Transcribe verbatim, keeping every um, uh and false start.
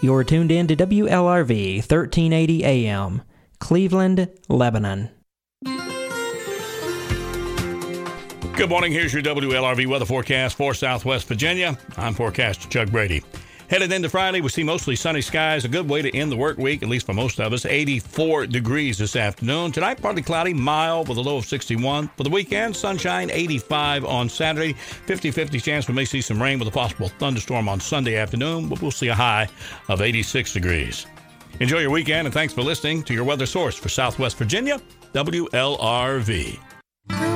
You're tuned in to W L R V thirteen eighty A M, Cleveland, Lebanon. Good morning. Here's your W L R V weather forecast for Southwest Virginia. I'm forecaster Chuck Brady. Headed into Friday, we see mostly sunny skies. A good way to end the work week, at least for most of us. eighty-four degrees this afternoon. Tonight, partly cloudy, mild with a low of sixty-one. For the weekend, sunshine, eighty-five on Saturday. fifty-fifty chance we may see some rain with a possible thunderstorm on Sunday afternoon, but we'll see a high of eighty-six degrees. Enjoy your weekend, and thanks for listening to your weather source for Southwest Virginia, W L R V.